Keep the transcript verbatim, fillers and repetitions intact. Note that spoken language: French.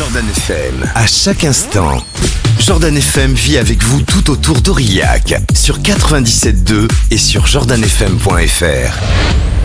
Jordan F M, à chaque instant. Jordan F M vit avec vous tout autour d'Aurillac, sur quatre-vingt-dix-sept point deux et sur jordan f m point f r.